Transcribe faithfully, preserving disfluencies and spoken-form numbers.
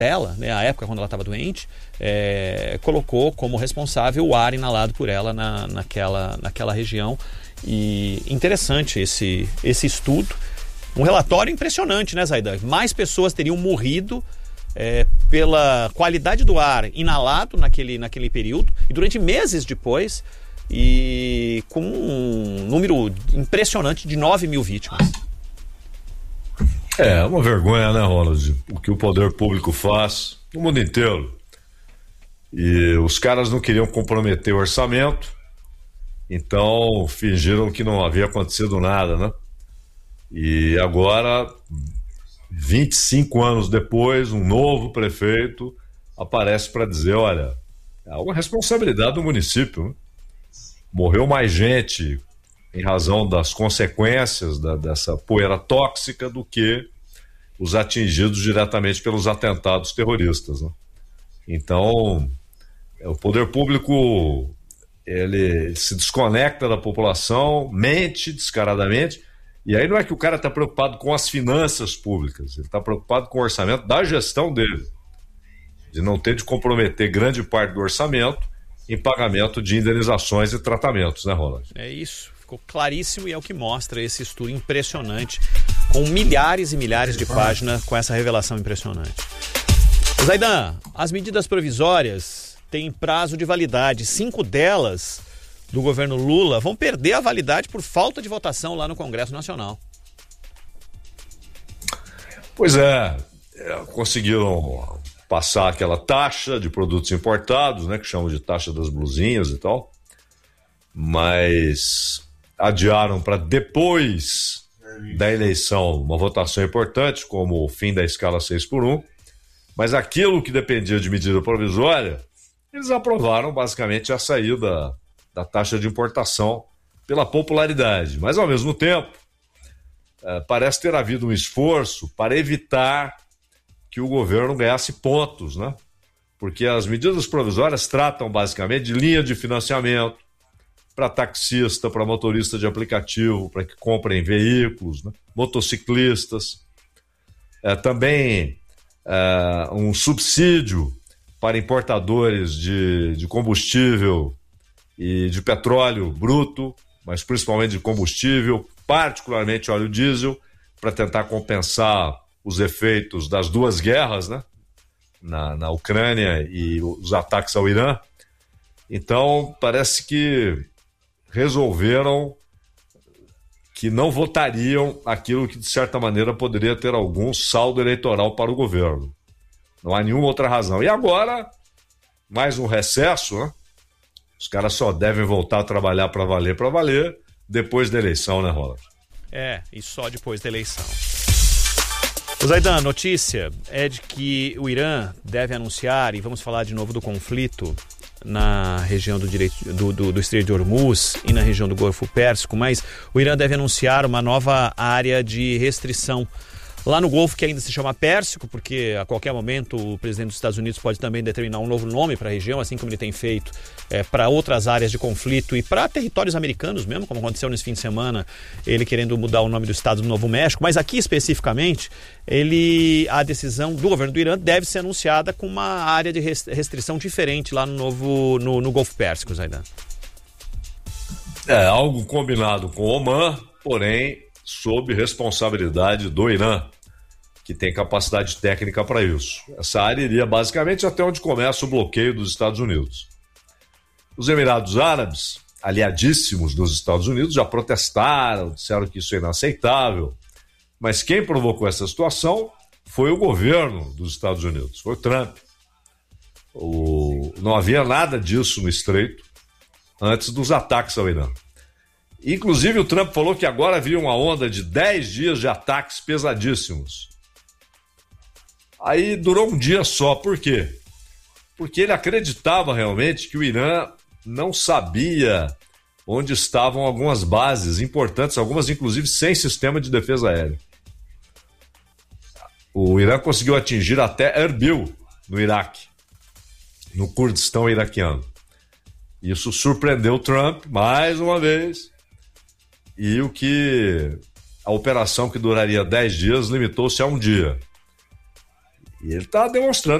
ela, né, a época quando ela estava doente, é, colocou como responsável o ar inalado por ela na, naquela, naquela região. E interessante esse, esse estudo. Um relatório impressionante, né, Zaidan? Mais pessoas teriam morrido é, pela qualidade do ar inalado naquele, naquele período e durante meses depois, e com um número impressionante de nove mil vítimas. É uma vergonha, né, Ronald? O que o poder público faz no mundo inteiro. E os caras não queriam comprometer o orçamento, então fingiram que não havia acontecido nada, né? E agora, vinte e cinco anos depois, um novo prefeito aparece para dizer, olha, é uma responsabilidade do município, né? Morreu mais gente em razão das consequências da, dessa poeira tóxica do que os atingidos diretamente pelos atentados terroristas, né? Então, o poder público ele se desconecta da população, mente descaradamente, e aí não é que o cara está preocupado com as finanças públicas, ele está preocupado com o orçamento da gestão dele, de não ter de comprometer grande parte do orçamento em pagamento de indenizações e tratamentos, né, Ronald? É isso, ficou claríssimo e é o que mostra esse estudo impressionante, com milhares e milhares de páginas, com essa revelação impressionante. Zaidan, as medidas provisórias têm prazo de validade, cinco delas do governo Lula vão perder a validade por falta de votação lá no Congresso Nacional. Pois é, conseguiram passar aquela taxa de produtos importados, né, que chamam de taxa das blusinhas e tal, mas adiaram para depois da eleição uma votação importante, como o fim da escala seis por um, mas aquilo que dependia de medida provisória, eles aprovaram basicamente a saída da taxa de importação pela popularidade, mas ao mesmo tempo eh, parece ter havido um esforço para evitar que o governo ganhasse pontos, né? Porque as medidas provisórias tratam basicamente de linha de financiamento para taxista, para motorista de aplicativo, para que comprem veículos, né? Motociclistas, é, também é, um subsídio para importadores de, de combustível e de petróleo bruto, mas principalmente de combustível, particularmente óleo diesel, para tentar compensar os efeitos das duas guerras, né? Na, na Ucrânia e os ataques ao Irã. Então, parece que resolveram que não votariam aquilo que, de certa maneira, poderia ter algum saldo eleitoral para o governo. Não há nenhuma outra razão. E agora, mais um recesso, né? Os caras só devem voltar a trabalhar para valer, para valer, depois da eleição, né, Ronald? É, e só depois da eleição. O Zaidan, a notícia é de que o Irã deve anunciar, e vamos falar de novo do conflito na região do, direito, do, do, do Estreito de Hormuz e na região do Golfo Pérsico, mas o Irã deve anunciar uma nova área de restrição lá no Golfo, que ainda se chama Pérsico, porque a qualquer momento o presidente dos Estados Unidos pode também determinar um novo nome para a região, assim como ele tem feito é, para outras áreas de conflito e para territórios americanos mesmo, como aconteceu nesse fim de semana, ele querendo mudar o nome do estado do Novo México. Mas aqui especificamente, ele, a decisão do governo do Irã deve ser anunciada com uma área de restrição diferente lá no, novo, no, no Golfo Pérsico, Zaidan. É algo combinado com o Omã, porém sob responsabilidade do Irã, que tem capacidade técnica para isso. Essa área iria basicamente até onde começa o bloqueio dos Estados Unidos. Os Emirados Árabes, aliadíssimos dos Estados Unidos, já protestaram, disseram que isso é inaceitável, mas quem provocou essa situação foi o governo dos Estados Unidos, foi o Trump. O... Não havia nada disso no Estreito antes dos ataques ao Irã. Inclusive o Trump falou que agora havia uma onda de dez dias de ataques pesadíssimos. Aí durou um dia só, por quê? Porque ele acreditava realmente que o Irã não sabia onde estavam algumas bases importantes, algumas inclusive sem sistema de defesa aérea. O Irã conseguiu atingir até Erbil, no Iraque, no Kurdistão iraquiano. Isso surpreendeu o Trump, mais uma vez. E o que a operação que duraria dez dias limitou-se a um dia. E ele está demonstrando